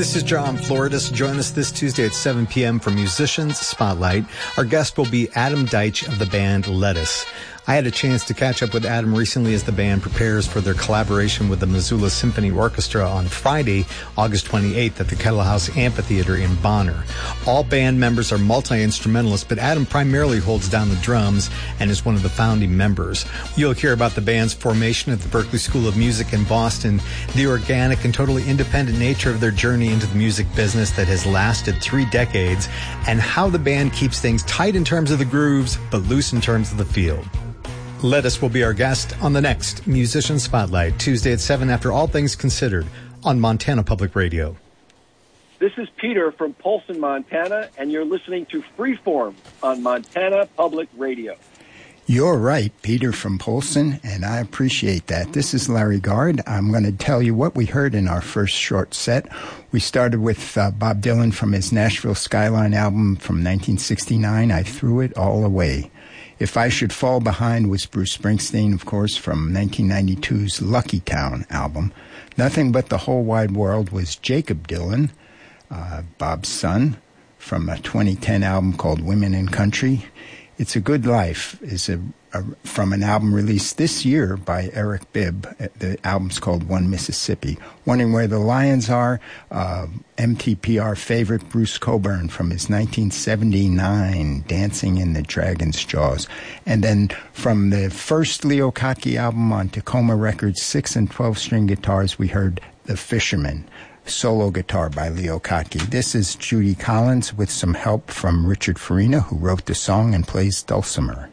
This is John Floridis. Join us this Tuesday at 7 p.m. for Musicians Spotlight. Our guest will be Adam Deitch of the band Lettuce. I had a chance to catch up with Adam recently as the band prepares for their collaboration with the Missoula Symphony Orchestra on Friday, August 28th at the Kettle House Amphitheater in Bonner. All band members are multi-instrumentalists, but Adam primarily holds down the drums and is one of the founding members. You'll hear about the band's formation at the Berklee School of Music in Boston, the organic and totally independent nature of their journey into the music business that has lasted 3 decades, and how the band keeps things tight in terms of the grooves, but loose in terms of the field. Lettuce will be our guest on the next Musician Spotlight, Tuesday at 7 after All Things Considered on Montana Public Radio. This is Peter from Polson, Montana, and you're listening to Freeform on Montana Public Radio. You're right, Peter from Polson, and I appreciate that. This is Larry Gard. I'm going to tell you what we heard in our first short set. We started with Bob Dylan from his Nashville Skyline album from 1969, I Threw It All Away. If I Should Fall Behind was Bruce Springsteen, of course, from 1992's Lucky Town album. Nothing But the Whole Wide World was Jacob Dylan, Bob's son, from a 2010 album called Women in Country. It's a Good Life is from an album released this year by Eric Bibb. The album's called One Mississippi. Wondering Where the Lions Are, MTPR favorite Bruce Cockburn from his 1979 Dancing in the Dragon's Jaws. And then from the first Leo Kottke album on Tacoma Records, 6 and 12-string guitars, we heard The Fisherman, solo guitar by Leo Kottke. This is Judy Collins with some help from Richard Farina, who wrote the song and plays dulcimer.